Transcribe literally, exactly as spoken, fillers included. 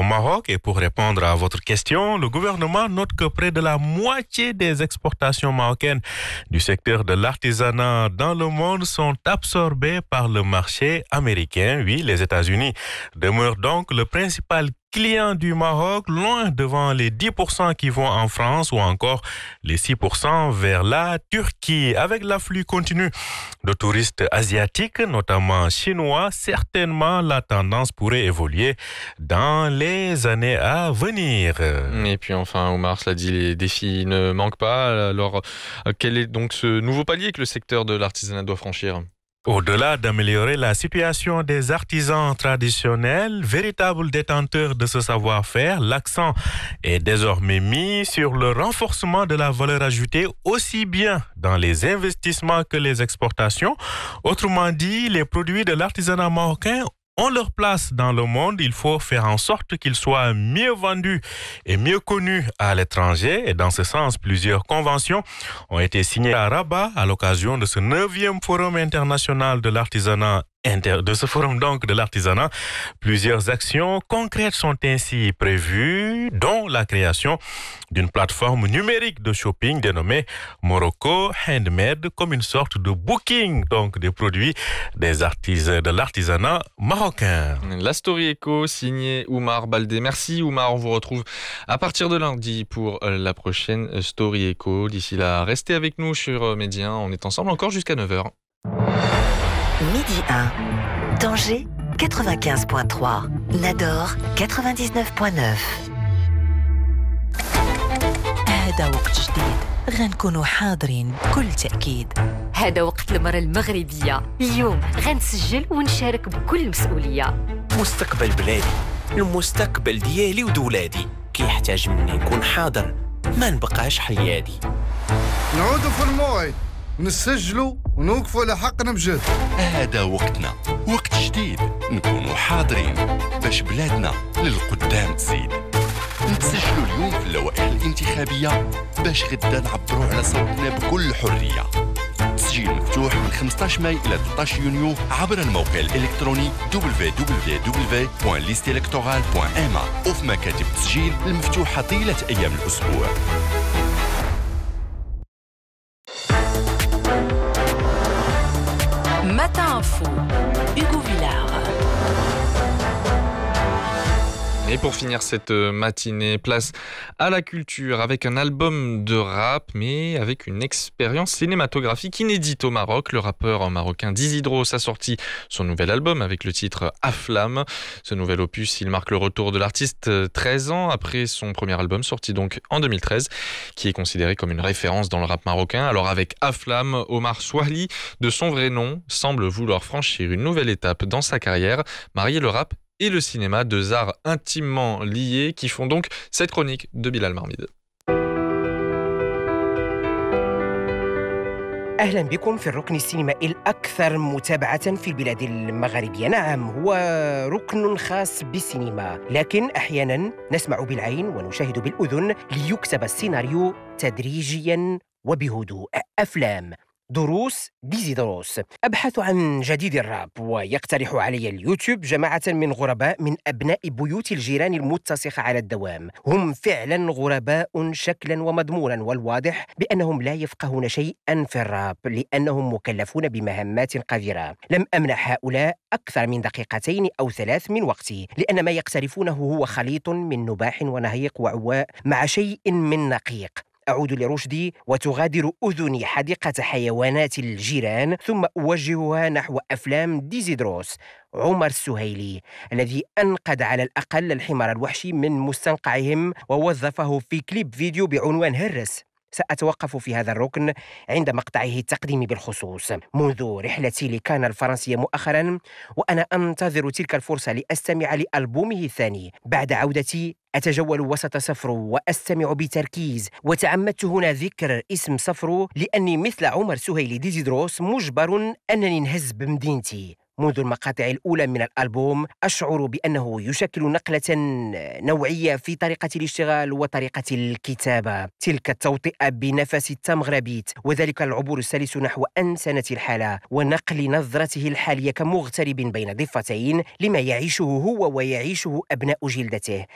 Maroc. Et pour répondre à votre question, le gouvernement note que près de la moitié des exportations marocaines du secteur de l'artisanat dans le monde sont absorbées par le marché américain. Oui, les États-Unis demeurent donc le principal client du Maroc, loin devant les dix pour cent qui vont en France ou encore les six pour cent vers la Turquie. Avec l'afflux continu de touristes asiatiques, notamment chinois, certainement la tendance pourrait évoluer dans les années à venir. Et puis enfin, Omar, cela dit, les défis ne manquent pas. Alors, quel est donc ce nouveau palier que le secteur de l'artisanat doit franchir ? Au-delà d'améliorer la situation des artisans traditionnels, véritables détenteurs de ce savoir-faire, l'accent est désormais mis sur le renforcement de la valeur ajoutée aussi bien dans les investissements que les exportations. Autrement dit, les produits de l'artisanat marocain ont leur place dans le monde. Il faut faire en sorte qu'ils soient mieux vendus et mieux connus à l'étranger. Et dans ce sens, plusieurs conventions ont été signées à Rabat à l'occasion de ce neuvième forum international de l'artisanat. De ce forum donc de l'artisanat, plusieurs actions concrètes sont ainsi prévues, dont la création d'une plateforme numérique de shopping dénommée Morocco Handmade, comme une sorte de booking donc des produits des artisans de l'artisanat marocain. La Story Echo signée Oumar Baldé. Merci Oumar, on vous retrouve à partir de lundi pour la prochaine Story Echo. D'ici là, restez avec nous sur Média, on est ensemble encore jusqu'à neuf heures. Midi un, Tanger quatre-vingt-quinze virgule trois, Nador quatre-vingt-dix-neuf virgule neuf. هذا وقت جديد غنكونوا حاضرين بكل تأكيد. هذا وقت المرأة المغربية. اليوم غنسجل ونشارك بكل مسؤولية. مستقبل بلادي، المستقبل ديالي ودولادي كيحتاج مني نكون حاضر، ما نبقاش حيادي. نعودوا في الموعد، نسجلوا ونوقفوا لحقنا بجد. هذا وقتنا، وقت جديد نكونوا حاضرين باش بلادنا للقدام تزيد. نتسجلوا اليوم في اللوائح الانتخابية باش غدا نعبروا على صوتنا بكل حرية. التسجيل مفتوح من خمسطاش ماي إلى ثلاثطاش يونيو عبر الموقع الإلكتروني دبليو دبليو دبليو دوت ليست إلكتورال دوت إم أ وفي مكاتب التسجيل المفتوحة طيلة أيام الأسبوع. Matin Info, Hugo Villard. Et pour finir cette matinée, place à la culture avec un album de rap, mais avec une expérience cinématographique inédite au Maroc. Le rappeur marocain Dizidros a sorti son nouvel album avec le titre Aflam. Ce nouvel opus, il marque le retour de l'artiste treize ans après son premier album, sorti donc en deux mille treize, qui est considéré comme une référence dans le rap marocain. Alors avec Aflam, Omar Souahli, de son vrai nom, semble vouloir franchir une nouvelle étape dans sa carrière, marier le rap et le cinéma, deux arts intimement liés qui font donc cette chronique de Bilal Marmide. أهلا بكم في الركن السينمائي الأكثر متابعة في البلاد المغربية. نعم، هو ركن خاص بالسينما، لكن أحيانا نسمع بالعين ونشاهد بالأذن ليكتب السيناريو تدريجيا وبهدوء. أفلام دروس ديزيدروس. أبحث عن جديد الراب ويقترح علي اليوتيوب جماعة من غرباء من أبناء بيوت الجيران المتصخة على الدوام. هم فعلا غرباء شكلا ومضمونا، والواضح بأنهم لا يفقهون شيئا في الراب لأنهم مكلفون بمهمات قذرة. لم أمنح هؤلاء أكثر من دقيقتين أو ثلاث من وقتي، لأن ما يقترفونه هو خليط من نباح ونهيق وعواء مع شيء من نقيق. أعود لرشدي وتغادر أذني حديقة حيوانات الجيران، ثم أوجهها نحو أفلام ديزيدروس. عمر السهيلي الذي أنقذ على الأقل الحمار الوحشي من مستنقعهم ووظفه في كليب فيديو بعنوان هرس. سأتوقف في هذا الركن عند مقطعه التقديمي بالخصوص. منذ رحلتي لكان الفرنسية مؤخرا وأنا أنتظر تلك الفرصة لأستمع لألبومه الثاني. بعد عودتي أتجول وسط صفرو وأستمع بتركيز، وتعمدت هنا ذكر اسم صفرو لأني مثل عمر سهيلي ديزيدروس مجبر أنني انهز بمدينتي. منذ المقاطع الأولى من الألبوم أشعر بأنه يشكل نقلة نوعية في طريقة الاشتغال وطريقة الكتابة. تلك التوطئة بنفس التمغربيت، وذلك العبور السلس نحو أنسنة الحالة ونقل نظرته الحالية كمغترب بين ضفتين لما يعيشه هو ويعيشه أبناء جلدته.